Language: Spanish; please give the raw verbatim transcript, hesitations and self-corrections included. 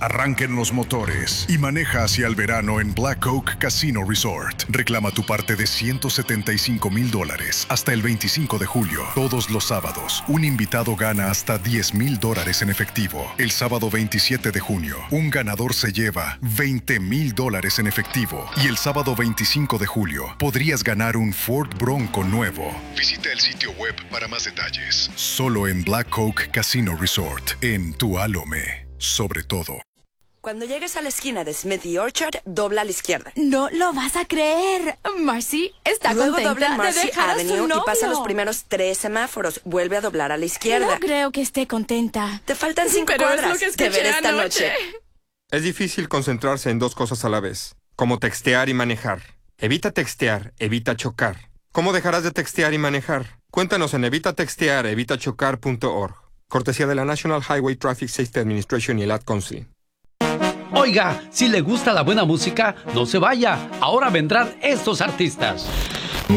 Arranquen los motores y maneja hacia el verano en Black Oak Casino Resort. Reclama tu parte de ciento setenta y cinco mil dólares hasta el veinticinco de julio. Todos los sábados, un invitado gana hasta diez mil dólares en efectivo. El sábado veintisiete de junio, un ganador se lleva veinte mil dólares en efectivo. Y el sábado veinticinco de julio, podrías ganar un Ford Bronco nuevo. Visita el sitio web para más detalles. Solo en Black Oak Casino Resort, en Tualome, sobre todo. Cuando llegues a la esquina de Smith y Orchard, dobla a la izquierda. No lo vas a creer. Marcy está Luego contenta dobla en Marcy de dejar a su Avenue novio. y pasa los primeros tres semáforos. Vuelve a doblar a la izquierda. No creo que esté contenta. Te faltan cinco Pero es cuadras. lo que Te veré escuché esta anoche. noche. Es difícil concentrarse en dos cosas a la vez, como textear y manejar. Evita textear, evita chocar. ¿Cómo dejarás de textear y manejar? Cuéntanos en evita textear evita chocar punto org. Cortesía de la National Highway Traffic Safety Administration y el Ad Council. Oiga, si le gusta la buena música, no se vaya. Ahora vendrán estos artistas.